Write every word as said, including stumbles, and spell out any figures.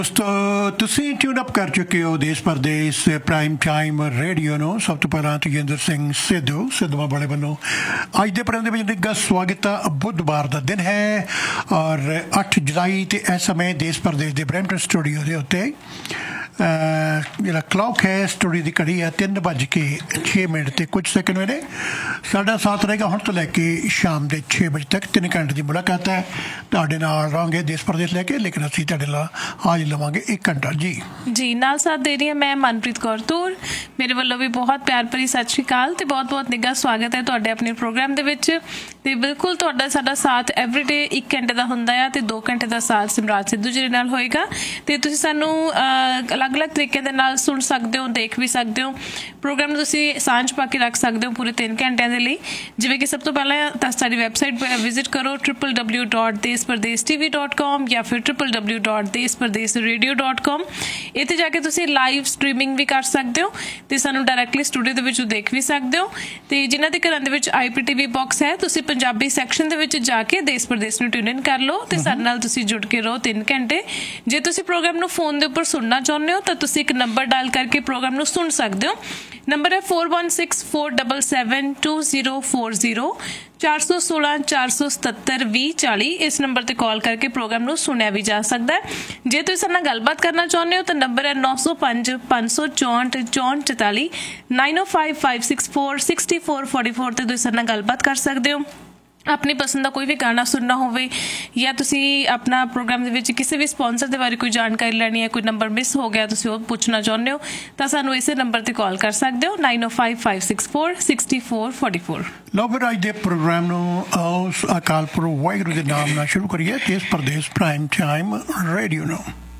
दोस्तों ਤੁਸੀਂ tune up कर चुके हो देश परदेश प्राइम टाइम रेडियो ਨੂੰ। ਸਭ ਤੋਂ ਪਹਿਲਾਂ ਤੇਜਿੰਦਰ ਸਿੰਘ ਸਿੱਧੂ ਸਿੱਧੂਆਂ ਵਾਲੇ ਵੱਲੋਂ ਅੱਜ ਦੇ ਪ੍ਰੋਗਰਾਮ ਦੇ ਵਿੱਚ ਨਿੱਘਾ ਸਵਾਗਤ ਹੈ। ਬੁੱਧਵਾਰ ਦਾ ਦਿਨ ਹੈ ਔਰ ਅੱਠ ਜੁਲਾਈ ਤੇ ਇਸ ਸਮੇਂ ਦੇਸ਼ परदेश ਦੇ ਬਰੈਂਪਟਨ ਸਟੂਡੀਓ ਦੇ ਉੱਤੇ ਜਿਹੜਾ ਕਲੌਕ ਹੈ ਸਟੂਡੀਓ ਦੀ ਘੜੀ ਹੈ ਤਿੰਨ ਵੱਜ ਕੇ ਛੇ ਮਿੰਟ ਤੇ ਕੁਝ ਸੈਕਿੰਡ ਵੇਲੇ ਸਾਡਾ ਸਾਥ ਰਹੇਗਾ ਹੁਣ ਤੋਂ ਲੈ ਕੇ ਸ਼ਾਮ ਦੇ ਛੇ ਵਜੇ ਤੱਕ। ਤਿੰਨ ਘੰਟੇ ਦੀ ਮੁਲਾਕਾਤ ਹੈ ਤੁਹਾਡੇ ਨਾਲ ਰਹਾਂਗੇ ਦੇਸ਼ परदेश ਲੈ ਕੇ, ਲੇਕਿਨ ਅਸੀਂ ਤੁਹਾਡੇ ਨਾਲ ਹਾਜ਼ਰ ਲਵਾਂਗੇ ਇੱਕ ਘੰਟਾ ਜੀ ਜੀ ਨਾਲ ਸਾਥ ਦੇ ਰਹੀ ਹਾਂ ਮੈਂ ਮਨਪ੍ਰੀਤ ਕੌਰ ਤੂਰ। ਮੇਰੇ ਵੱਲੋਂ ਵੀ ਬਹੁਤ ਪਿਆਰ ਭਰੀ ਸਤਿ ਸ਼੍ਰੀ ਅਕਾਲ ਤੇ ਬਹੁਤ ਬਹੁਤ ਨਿੱਘਾ ਸਵਾਗਤ ਹੈ ਤੁਹਾਡੇ ਆਪਣੇ ਪ੍ਰੋਗਰਾਮ ਦੇ ਵਿੱਚ। ਤੇ ਬਿਲਕੁਲ ਤੁਹਾਡਾ ਸਾਡਾ ਸਾਥ ਐਵਰੀਡੇ ਇੱਕ ਘੰਟੇ ਦਾ ਹੁੰਦਾ ਆ ਤੇ ਦੋ ਘੰਟੇ ਦਾ ਸਾਥ ਸਿਮਰਾਜ ਸਿੱਧੂ ਜੀ ਨਾਲ ਹੋਏਗਾ। ਤੇ ਤੁਸੀਂ ਸਾਨੂੰ ਅਲੱਗ-ਅਲੱਗ ਤਰੀਕੇ ਦੇ ਨਾਲ ਸੁਣ ਸਕਦੇ ਹੋ, ਦੇਖ ਵੀ ਸਕਦੇ ਹੋ। ਪ੍ਰੋਗਰਾਮ ਨੂੰ ਤੁਸੀਂ ਸਾਂਝ ਪਾ ਕੇ ਰੱਖ ਸਕਦੇ ਹੋ ਪੂਰੇ ਤਿੰਨ ਘੰਟਿਆਂ ਦੇ ਲਈ। ਜਿਵੇਂ ਕਿ ਸਭ ਤੋਂ ਪਹਿਲਾਂ ਤਾਂ ਸਾਡੀ ਵੈਬਸਾਈਟ ਵਿਜ਼ਿਟ ਕਰੋ ਟ੍ਰਿਪਲ ਡਬਲਿਊ ਡਾਟ ਦੇਸ਼ ਪਰਦੇਸ ਟੀ ਵੀ ਡਾਟ ਕਾਮ ਜਾਂ ਫਿਰ ਟ੍ਰਿਪਲ ਡਬਲਿਊ ਡਾਟ ਦੇਸ਼ ਪਰਦੇਸ ਰੇਡੀਓ ਡਾਟ ਕਾਮ। ਇੱਥੇ ਜਾ ਕੇ ਤੁਸੀਂ ਲਾਈਵ ਸਟਰੀਮਿੰਗ ਵੀ ਕਰ ਸਕਦੇ ਹੋ ਤੇ ਸਾਨੂੰ ਡਾਇਰੈਕਟਲੀ ਸਟੂਡੀਓ ਦੇ ਵਿੱਚੋਂ ਦੇਖ ਵੀ ਸਕਦੇ ਹੋ। ਤੇ ਜਿਨ੍ਹਾਂ ਦੇ ਘਰਾਂ ਦੇ ਵਿੱਚ ਆਈ ਪੀ ਟੀ ਵੀ ਬਾਕਸ ਹੈ ਤੁਸੀਂ ਪੰਜਾਬੀ ਸੈਕਸ਼ਨ ਦੇ ਵਿੱਚ ਜਾ ਕੇ ਦੇਸ਼ ਪਰਦੇਸ ਨੂੰ ਟਿਊਨ ਇਨ ਕਰ ਲਓ ਤੇ ਸਾਡੇ ਨਾਲ ਤੁਸੀਂ ਜੁੜ ਕੇ ਰਹੋ ਤਿੰਨ ਘੰਟੇ। ਜੇ ਤੁਸੀਂ ਪ੍ਰੋਗਰਾਮ ਨੂੰ ਫੋਨ ਦੇ ਉੱਪਰ ਸੁਣਨਾ ਚਾਹੁੰਦੇ ਹੋ ਤਾਂ ਤੁਸੀਂ ਇੱਕ ਨੰਬਰ ਡਾਇਲ ਕਰਕੇ ਪ੍ਰੋਗਰਾਮ ਨੂੰ ਸੁਣ ਸਕਦੇ ਹੋ। ਨੰਬਰ ਹੈ four one six four double seven two zero four zero ਚਾਰ ਸੌ ਸੋਲਾਂ ਚਾਰ ਸੌ ਸਤੱਤਰ ਵੀਹ ਚਾਲੀ। ਇਸ ਨੰਬਰ ਤੇ ਕਾਲ ਕਰਕੇ ਪ੍ਰੋਗਰਾਮ ਨੂੰ ਸੁਣਿਆ ਵੀ ਜਾ ਸਕਦਾ ਹੈ। ਜੇ ਤੁਸੀਂ ਸਾਡੇ ਨਾਲ ਗੱਲਬਾਤ ਕਰਨਾ ਚਾਹੁੰਦੇ ਹੋ ਤਾਂ ਨੰਬਰ ਹੈ ਨੌ ਸੌ ਪੰਜ ਪੰਜ ਸੌ ਚੌਂਹਠ ਚੌਂਹਠ ਚੁਤਾਲੀ ਨਾਈਨ ਓ five five six four sixty four forty four ਤੇ ਤੁਸੀਂ ਸਾਡੇ ਨਾਲ ਗੱਲਬਾਤ ਕਰ ਸਕਦੇ ਹੋ। ਆਪਣੀ ਪਸੰਦ ਦਾ ਕੋਈ ਵੀ ਗਾਣਾ ਸੁਣਨਾ ਹੋਵੇ ਜਾਂ ਤੁਸੀਂ ਆਪਣਾ ਪ੍ਰੋਗਰਾਮ ਦੇ ਵਿੱਚ ਕਿਸੇ ਵੀ ਸਪੋਂਸਰ ਦੇ ਬਾਰੇ ਕੋਈ ਜਾਣਕਾਰੀ ਲੈਣੀ ਹੈ, ਕੋਈ ਨੰਬਰ ਮਿਸ ਹੋ ਗਿਆ ਤੁਸੀਂ ਉਹ ਪੁੱਛਣਾ ਚਾਹੁੰਦੇ ਹੋ ਤਾਂ ਸਾਨੂੰ ਇਸੇ ਨੰਬਰ ਤੇ ਕਾਲ ਕਰ ਸਕਦੇ ਹੋ ਨਾਈਨ ਓ five five six four sixty four forty four. ਲਓ ਫਿਰ ਅੱਜ ਦੇ ਪ੍ਰੋਗਰਾਮ ਨੂੰ ਆਓ ਅਕਾਲ ਪੁਰਖ ਵਾਹਿਗੁਰੂ ਦੇ ਨਾਮ ਨਾਲ ਸ਼ੁਰੂ ਕਰੀਏ ਦੇਸ਼ ਪਰਦੇਸ ਪ੍ਰਾਈਮ ਟਾਈਮ ਰੇਡੀਓ ਨੂੰ।